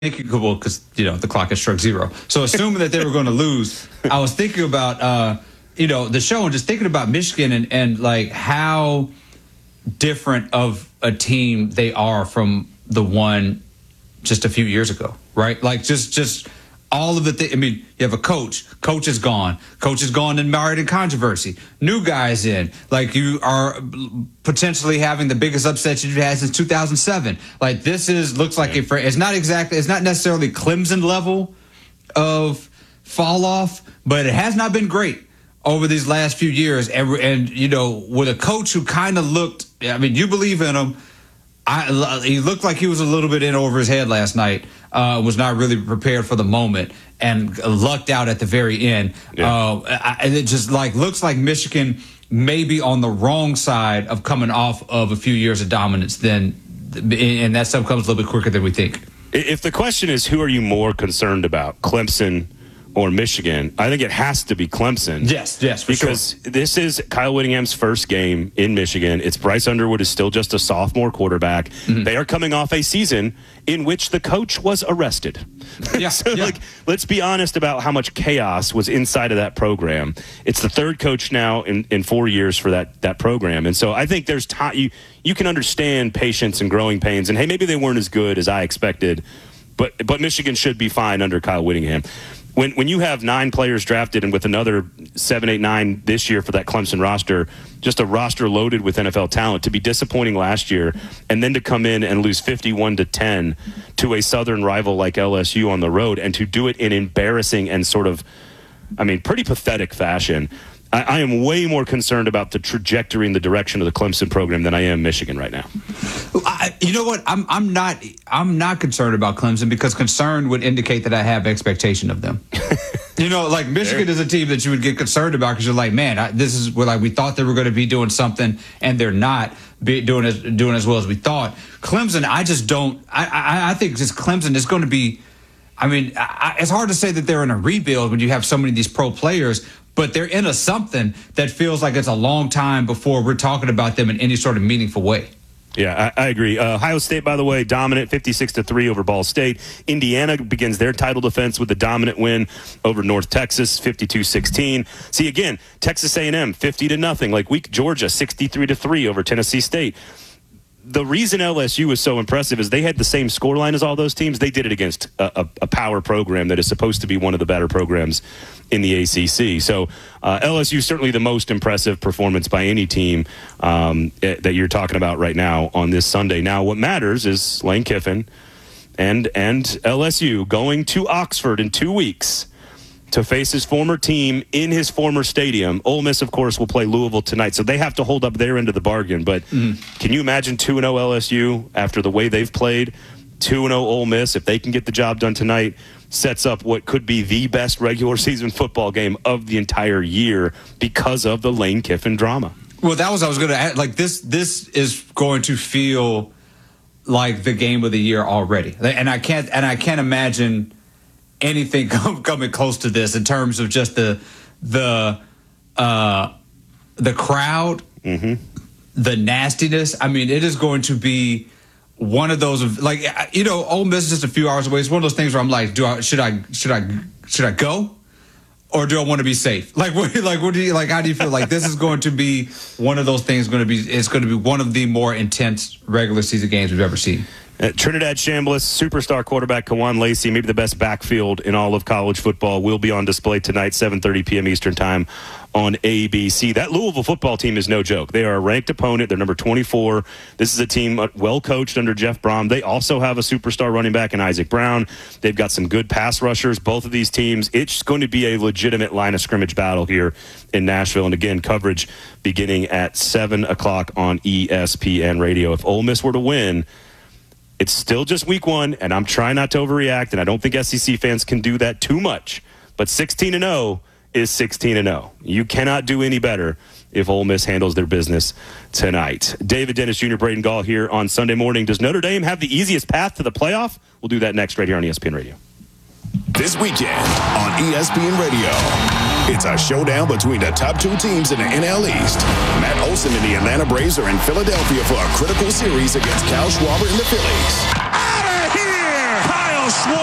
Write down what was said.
well, because the clock has struck zero. So assuming that they were going to lose, I was thinking about the show and just thinking about Michigan and like how different of a team they are from the one just a few years ago, right? Like just all of the things. I mean, you have a coach. Coach is gone. Coach is gone and mired in controversy. New guys in. Like, you are potentially having the biggest upset you've had since 2007. Like, looks like it's not necessarily Clemson level of fall off, but it has not been great over these last few years. And with a coach who kind of looked, I mean, you believe in him. He looked like he was a little bit in over his head last night. Was not really prepared for the moment and lucked out at the very end. Yeah. And it just looks like Michigan may be on the wrong side of coming off of a few years of dominance. And that stuff comes a little bit quicker than we think. If the question is who are you more concerned about, Clemson or Michigan, I think it has to be Clemson. Yes, for sure. Because this is Kyle Whittingham's first game in Michigan. It's Bryce Underwood is still just a sophomore quarterback. Mm-hmm. They are coming off a season in which the coach was arrested. Yeah, let's be honest about how much chaos was inside of that program. It's the third coach now in 4 years for that program. And so I think there's time. You can understand patience and growing pains. And, hey, maybe they weren't as good as I expected, but Michigan should be fine under Kyle Whittingham. When you have 9 players drafted and with another 7, 8, 9 this year for that Clemson roster, just a roster loaded with NFL talent, to be disappointing last year and then to come in and lose 51-10 to a Southern rival like LSU on the road and to do it in embarrassing and pretty pathetic fashion. I am way more concerned about the trajectory and the direction of the Clemson program than I am Michigan right now. You know what? I'm not concerned about Clemson because concern would indicate that I have expectation of them. Like Michigan is a team that you would get concerned about because you're like, man, this is where we thought they were going to be doing something and they're not doing as well as we thought. Clemson, I just don't. I think just Clemson is going to be. I mean, it's hard to say that they're in a rebuild when you have so many of these pro players. But they're in something that feels like it's a long time before we're talking about them in any sort of meaningful way. Yeah, I agree. Ohio State, by the way, dominant 56-3 over Ball State. Indiana begins their title defense with a dominant win over North Texas, 52-16. See, again, Texas A&M, 50-0. Like weak Georgia, 63-3 over Tennessee State. The reason LSU is so impressive is they had the same scoreline as all those teams. They did it against a power program that is supposed to be one of the better programs in the ACC. So LSU is certainly the most impressive performance by any team that you're talking about right now on this Sunday. Now, what matters is Lane Kiffin and LSU going to Oxford in 2 weeks to face his former team in his former stadium. Ole Miss, of course, will play Louisville tonight, so they have to hold up their end of the bargain. But can you imagine 2-0 LSU after the way they've played? 2-0 Ole Miss, if they can get the job done tonight, sets up what could be the best regular season football game of the entire year because of the Lane Kiffin drama. Well, I was going to add, like this is going to feel like the game of the year already. And I can't imagine anything coming close to this in terms of just the crowd, the nastiness. I mean, it is going to be one of those Ole Miss is just a few hours away. It's one of those things where I'm like, should I go, or do I want to be safe? How do you feel? Like this is going to be one of those things. It's going to be one of the more intense regular season games we've ever seen. Trinidad Chambliss, superstar quarterback Kawan Lacey, maybe the best backfield in all of college football, will be on display tonight, 7:30 p.m. Eastern time on ABC. That Louisville football team is no joke. They are a ranked opponent. They're number 24. This is a team well coached under Jeff Brom. They also have a superstar running back in Isaac Brown. They've got some good pass rushers, both of these teams. It's going to be a legitimate line of scrimmage battle here in Nashville. And again, coverage beginning at 7 o'clock on ESPN Radio. If Ole Miss were to win, it's still just week one, and I'm trying not to overreact, and I don't think SEC fans can do that too much. But 16-0 is 16-0. You cannot do any better if Ole Miss handles their business tonight. David Dennis Jr., Braden Gall here on Sunday morning. Does Notre Dame have the easiest path to the playoff? We'll do that next right here on ESPN Radio. This weekend on ESPN Radio, it's a showdown between the top 2 teams in the NL East. Matt Olson and the Atlanta Braves are in Philadelphia for a critical series against Kyle Schwarber and the Phillies. Out of here! Kyle Swan.